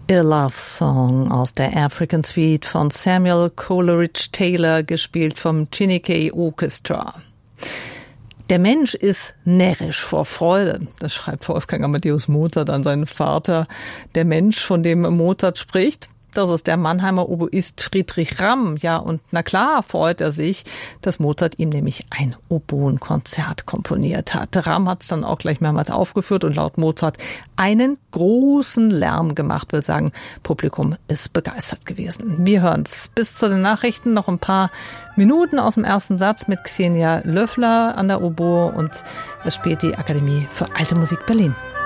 A Love Song aus der African Suite von Samuel Coleridge Taylor, gespielt vom Chineke Orchestra. Der Mensch ist närrisch vor Freude, das schreibt Wolfgang Amadeus Mozart an seinen Vater. Der Mensch, von dem Mozart spricht, das ist der Mannheimer Oboist Friedrich Ramm. Ja, und na klar freut er sich, dass Mozart ihm nämlich ein Oboenkonzert komponiert hat. Ramm hat es dann auch gleich mehrmals aufgeführt und laut Mozart einen großen Lärm gemacht, will sagen, Publikum ist begeistert gewesen. Wir hören's. Bis zu den Nachrichten noch ein paar Minuten aus dem ersten Satz mit Xenia Löffler an der Oboe, und es spielt die Akademie für Alte Musik Berlin.